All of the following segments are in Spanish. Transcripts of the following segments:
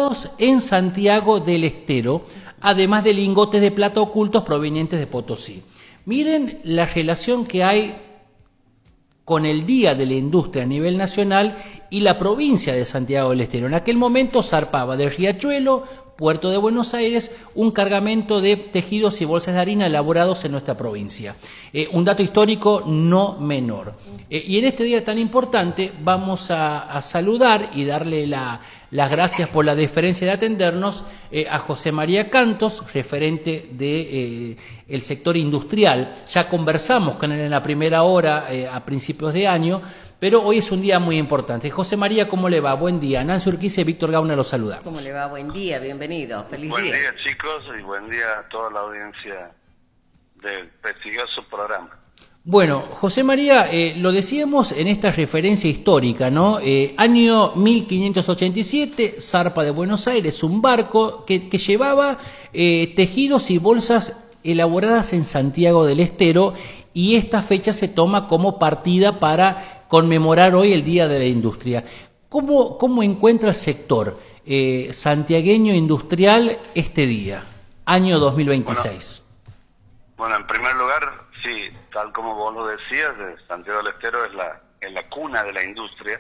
elaborados en Santiago del Estero, además de lingotes de plata ocultos provenientes de Potosí. Miren la relación que hay con el Día de la Industria a nivel nacional y la provincia de Santiago del Estero. En aquel momento zarpaba de Riachuelo, Puerto de Buenos Aires, un cargamento de tejidos y bolsas de harina elaborados en nuestra provincia. Un dato histórico no menor. Y en este día tan importante vamos a saludar y darle las gracias por la deferencia de atendernos a José María Cantos, referente de el sector industrial. Ya conversamos con él en la primera hora a principios de año, pero hoy es un día muy importante. José María, ¿cómo le va? Buen día. Nancy Urquiza y Víctor Gauna los saludamos. ¿Cómo le va? Buen día, bienvenido. Feliz día. Buen día, chicos, y buen día a toda la audiencia del prestigioso programa. Bueno, José María, lo decíamos en esta referencia histórica, ¿no? Año 1587, zarpa de Buenos Aires, un barco que llevaba tejidos y bolsas elaboradas en Santiago del Estero, y esta fecha se toma como partida para conmemorar hoy el Día de la Industria. ¿Cómo encuentra el sector santiagueño industrial este día, año 2026? Bueno, en primer lugar, sí, tal como vos lo decías, Santiago del Estero es la cuna de la industria.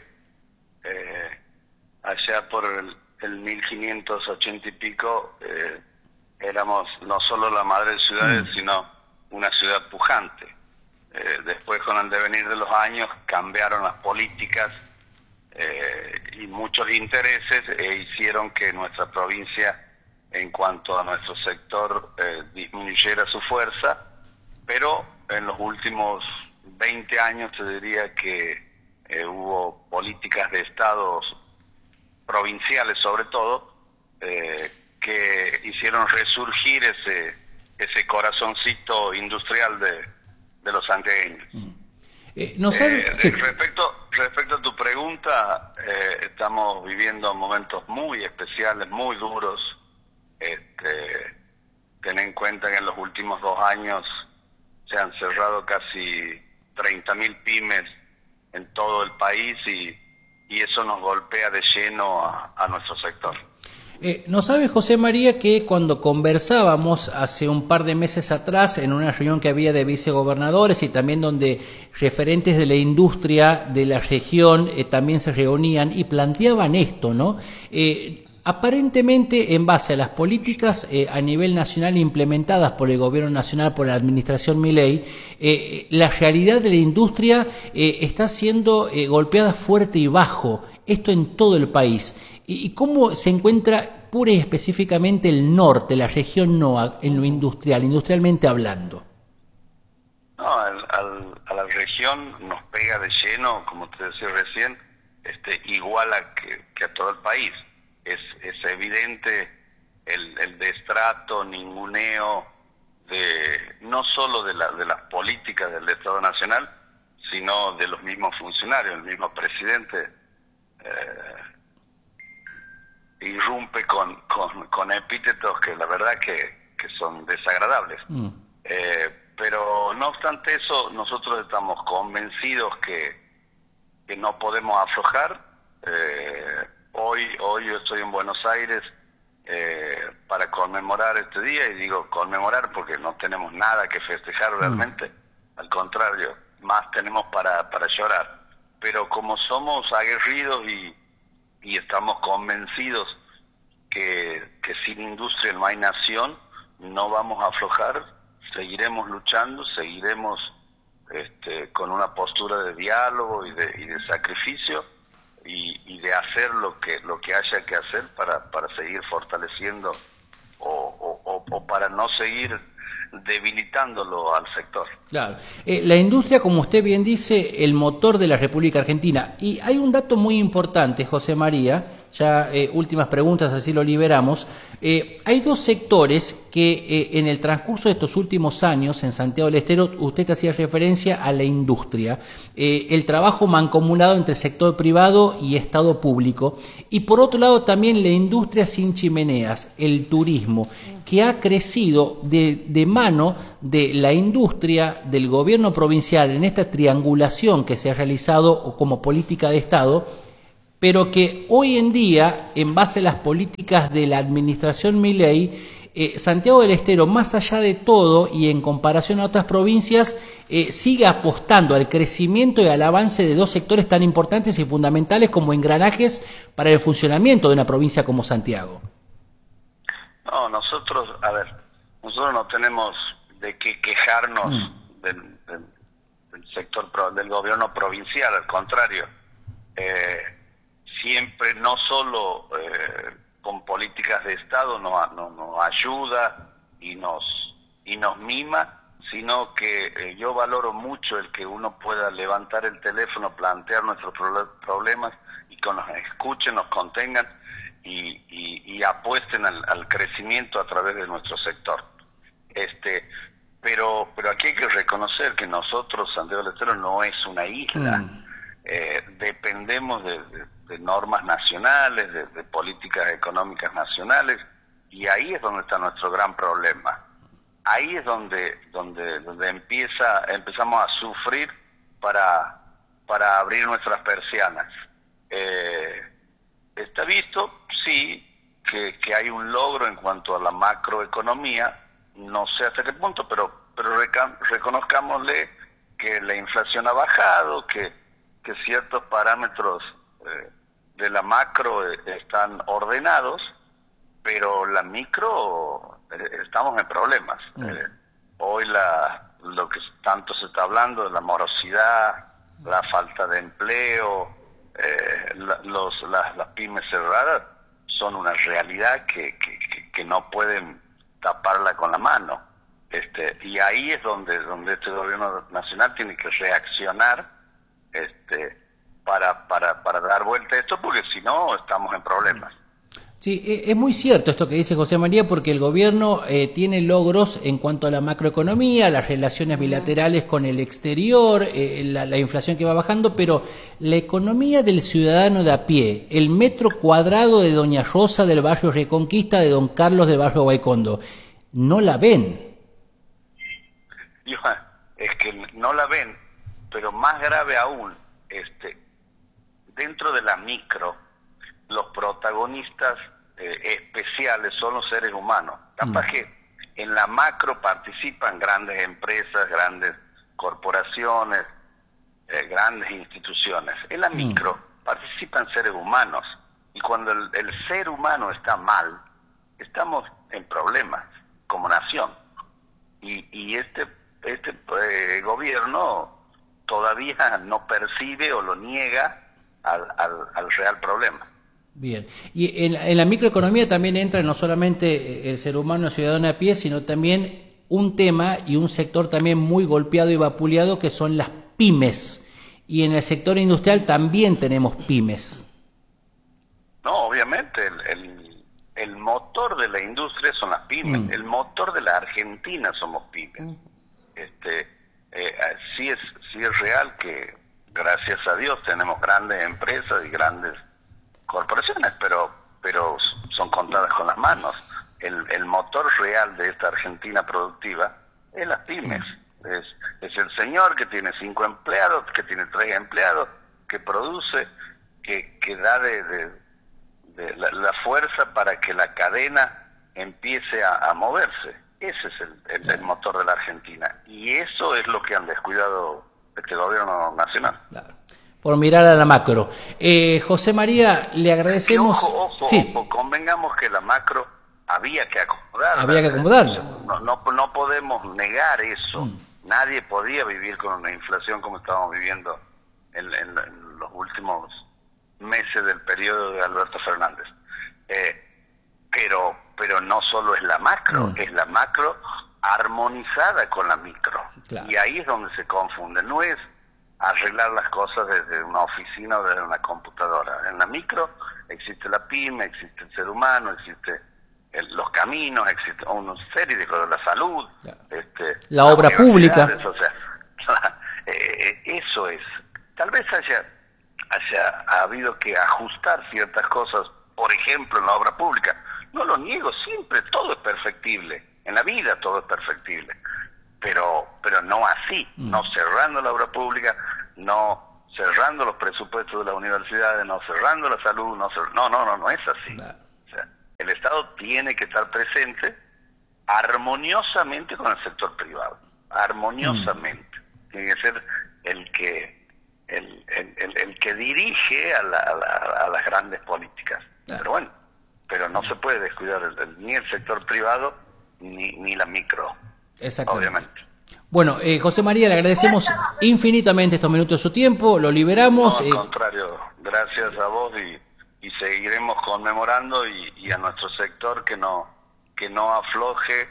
Allá por el 1580 y pico éramos no solo la madre de ciudades, sino una ciudad pujante. Después, con el devenir de los años, cambiaron las políticas y muchos intereses hicieron que nuestra provincia, en cuanto a nuestro sector, disminuyera su fuerza, pero en los últimos 20 años te diría que hubo políticas de estados provinciales, sobre todo, que hicieron resurgir ese corazoncito industrial de los santiagueños. Sí. Respecto a tu pregunta, estamos viviendo momentos muy especiales, muy duros. Ten en cuenta que en los últimos 2 años se han cerrado casi 30.000 pymes en todo el país y eso nos golpea de lleno a nuestro sector. ¿No sabe, José María, que cuando conversábamos hace un par de meses atrás en una reunión que había de vicegobernadores y también donde referentes de la industria de la región también se reunían y planteaban esto, ¿no? Aparentemente, en base a las políticas a nivel nacional implementadas por el gobierno nacional, por la administración Milei, la realidad de la industria está siendo golpeada fuerte y bajo, esto en todo el país. ¿Y cómo se encuentra pura y específicamente el norte, la región NOA, en lo industrial, industrialmente hablando? No, a la región nos pega de lleno, como te decía recién, igual que a todo el país. Es evidente el destrato, ninguneo, no solo de las políticas del Estado Nacional, sino de los mismos funcionarios. El mismo presidente irrumpe con epítetos que la verdad que son desagradables. Pero no obstante eso, nosotros estamos convencidos que no podemos aflojar. Hoy yo estoy en Buenos Aires para conmemorar este día, y digo conmemorar porque no tenemos nada que festejar realmente, al contrario, más tenemos para llorar. Pero como somos aguerridos y estamos convencidos que sin industria no hay nación, no vamos a aflojar, seguiremos luchando, seguiremos con una postura de diálogo y de sacrificio y de hacer lo que haya que hacer para seguir fortaleciendo o para no seguir debilitándolo al sector. Claro. La industria, como usted bien dice, el motor de la República Argentina. Y hay un dato muy importante, José María, ya últimas preguntas, así lo liberamos. Hay 2 sectores que en el transcurso de estos últimos años en Santiago del Estero, usted hacía referencia a la industria, el trabajo mancomunado entre sector privado y Estado público, y por otro lado también la industria sin chimeneas, el turismo, que ha crecido de mano de la industria, del gobierno provincial, en esta triangulación que se ha realizado como política de Estado, pero que hoy en día, en base a las políticas de la administración Milei, Santiago del Estero, más allá de todo y en comparación a otras provincias, sigue apostando al crecimiento y al avance de dos sectores tan importantes y fundamentales como engranajes para el funcionamiento de una provincia como Santiago. No, nosotros no tenemos de qué quejarnos del sector del gobierno provincial, al contrario. Siempre, no solo con políticas de Estado nos ayuda y nos mima, sino que yo valoro mucho el que uno pueda levantar el teléfono, plantear nuestros problemas y que nos escuchen, nos contengan y apuesten al crecimiento a través de nuestro sector. Pero aquí hay que reconocer que nosotros, Santiago del Estero, no es una isla. Dependemos de normas nacionales, de políticas económicas nacionales, y ahí es donde está nuestro gran problema. Ahí es donde empezamos a sufrir para abrir nuestras persianas. Está visto, sí, que hay un logro en cuanto a la macroeconomía, no sé hasta qué punto, pero reconozcámosle que la inflación ha bajado, que ciertos parámetros de la macro están ordenados, pero la micro estamos en problemas. Hoy lo que tanto se está hablando de la morosidad, la falta de empleo, las pymes cerradas son una realidad que no pueden taparla con la mano. Y ahí es donde este gobierno nacional tiene que reaccionar para dar vuelta a esto, porque si no estamos en problemas. Sí, es muy cierto esto que dice José María, porque el gobierno tiene logros en cuanto a la macroeconomía, las relaciones bilaterales con el exterior, la inflación que va bajando, pero la economía del ciudadano de a pie, el metro cuadrado de Doña Rosa del barrio Reconquista, de Don Carlos del barrio Baicondo, no la ven. Es que no la ven, pero más grave aún, dentro de la micro, los protagonistas especiales son los seres humanos. Capaz que en la macro participan grandes empresas, grandes corporaciones, grandes instituciones. En la micro participan seres humanos. Y cuando el ser humano está mal, estamos en problemas como nación. Y este gobierno todavía no percibe o lo niega al real problema. Bien, y en la microeconomía también entra no solamente el ser humano, el ciudadano a pie, sino también un tema y un sector también muy golpeado y vapuleado, que son las pymes. Y en el sector industrial también tenemos pymes. No, obviamente, el motor de la industria son las pymes, el motor de la Argentina somos pymes. Sí es real que, gracias a Dios, tenemos grandes empresas y grandes corporaciones, pero son contadas con las manos. El motor real de esta Argentina productiva es las pymes. Es el señor que tiene 5 empleados, que tiene 3 empleados, que produce, que da de la fuerza para que la cadena empiece a moverse. Ese es el motor de la Argentina. Y eso es lo que han descuidado este gobierno nacional. Claro. Por mirar a la macro. José María, le agradecemos... Ojo, convengamos que la macro había que acomodarla. Había que acomodarla. No podemos negar eso. Nadie podía vivir con una inflación como estábamos viviendo en los últimos meses del periodo de Alberto Fernández. Pero no solo es la macro, es la macro armonizada con la micro. Claro. Y ahí es donde se confunde. No es arreglar las cosas desde una oficina o desde una computadora. En la micro existe la pyme, existe el ser humano, existe los caminos, existe una serie de cosas, la salud, claro. La obra pública. O sea, eso es. Tal vez haya habido que ajustar ciertas cosas, por ejemplo, en la obra pública. No lo niego, siempre todo es perfectible. En la vida todo es perfectible. Pero no así, no cerrando la obra pública, no cerrando los presupuestos de las universidades, no cerrando la salud, no es así. O sea, el Estado tiene que estar presente armoniosamente con el sector privado, armoniosamente. Tiene que ser el que dirige a las grandes políticas. Pero bueno, pero no se puede descuidar ni el sector privado ni la micro, obviamente. Bueno, José María, le agradecemos infinitamente estos minutos de su tiempo, lo liberamos. No, al contrario, gracias a vos y seguiremos conmemorando y a nuestro sector que no afloje,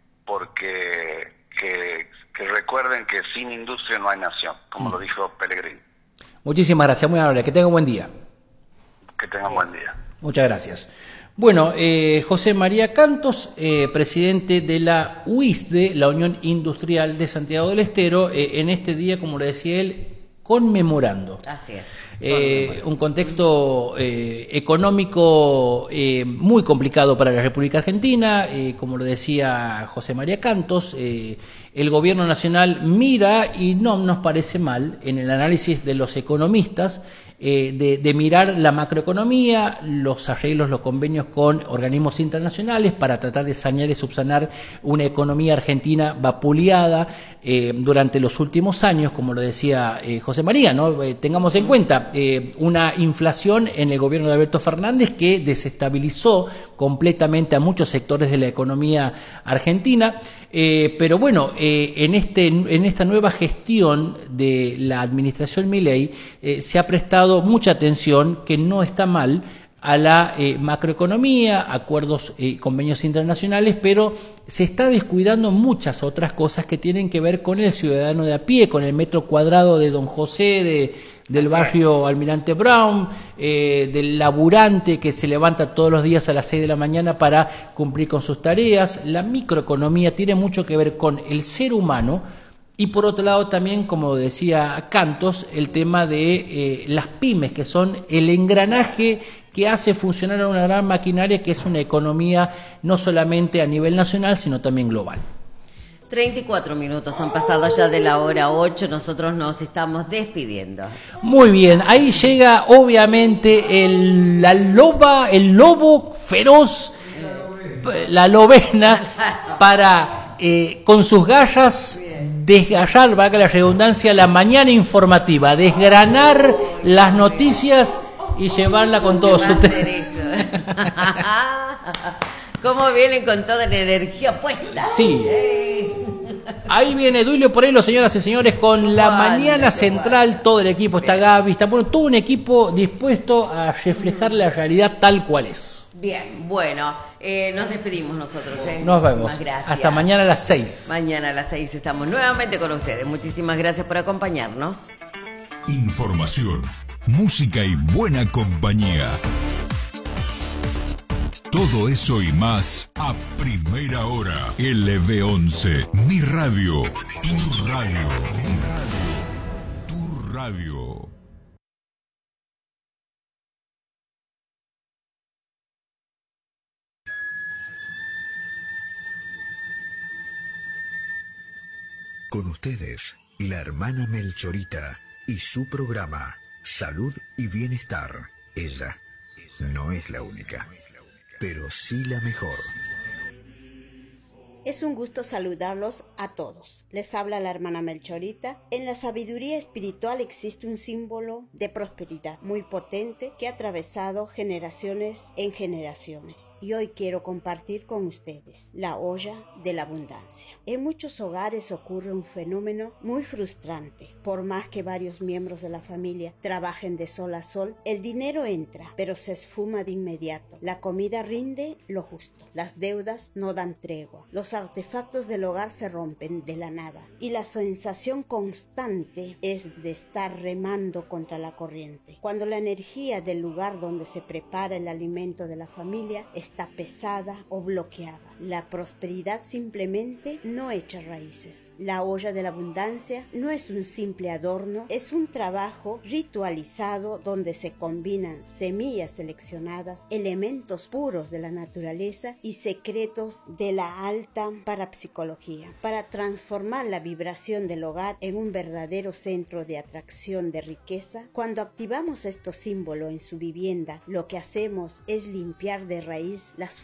porque que recuerden que sin industria no hay nación, como lo dijo Pellegrini. Muchísimas gracias, muy amable, que tenga un buen día. Que tengan buen día. Muchas gracias. Bueno, José María Cantos, presidente de la UISDE, la Unión Industrial de Santiago del Estero, en este día, como le decía él, conmemorando. Así es. Un contexto económico muy complicado para la República Argentina, como lo decía José María Cantos, el gobierno nacional mira, y no nos parece mal, en el análisis de los economistas, de mirar la macroeconomía, los arreglos, los convenios con organismos internacionales para tratar de sanear y subsanar una economía argentina vapuleada durante los últimos años, como lo decía José María, ¿no? Tengamos en cuenta una inflación en el gobierno de Alberto Fernández que desestabilizó completamente a muchos sectores de la economía argentina. Pero bueno, en esta nueva gestión de la administración Milei se ha prestado mucha atención, que no está mal, a la macroeconomía, acuerdos y convenios internacionales, pero se está descuidando muchas otras cosas que tienen que ver con el ciudadano de a pie, con el metro cuadrado de Don José, del barrio Almirante Brown, del laburante que se levanta todos los días a las 6 de la mañana para cumplir con sus tareas. La microeconomía tiene mucho que ver con el ser humano y por otro lado también, como decía Cantos, el tema de las pymes, que son el engranaje que hace funcionar a una gran maquinaria que es una economía no solamente a nivel nacional, sino también global. 34 minutos han pasado ya de la hora 8, nosotros nos estamos despidiendo. Muy bien, ahí llega obviamente el lobo feroz, la lobena, para con sus garras desgarrar, valga la redundancia, la mañana informativa, desgranar las noticias y llevarla con todos ustedes. ¿Cómo vienen con toda la energía puesta? Sí. Ahí viene Duilio Porello, señoras y señores, con la mañana central. Todo el equipo está, Gaby, está todo un equipo dispuesto a reflejar la realidad tal cual es. Bien, bueno, nos despedimos nosotros. Nos vemos. Hasta mañana a las 6. Mañana a las 6 estamos nuevamente con ustedes. Muchísimas gracias por acompañarnos. Información, música y buena compañía. Todo eso y más a primera hora. LB11, mi radio, tu radio, tu radio. Con ustedes, la hermana Melchorita y su programa Salud y Bienestar. Ella no es la única, pero sí la mejor. Es un gusto saludarlos a todos. Les habla la hermana Melchorita. En la sabiduría espiritual existe un símbolo de prosperidad muy potente que ha atravesado generaciones en generaciones. Y hoy quiero compartir con ustedes la olla de la abundancia. En muchos hogares ocurre un fenómeno muy frustrante. Por más que varios miembros de la familia trabajen de sol a sol, el dinero entra, pero se esfuma de inmediato. La comida rinde lo justo. Las deudas no dan tregua. Los artefactos del hogar se rompen de la nada y la sensación constante es de estar remando contra la corriente. Cuando la energía del lugar donde se prepara el alimento de la familia está pesada o bloqueada, la prosperidad simplemente no echa raíces. La olla de la abundancia no es un simple adorno, es un trabajo ritualizado donde se combinan semillas seleccionadas, elementos puros de la naturaleza y secretos de la alta gran parapsicología. Para transformar la vibración del hogar en un verdadero centro de atracción de riqueza, cuando activamos estos símbolos en su vivienda, lo que hacemos es limpiar de raíz las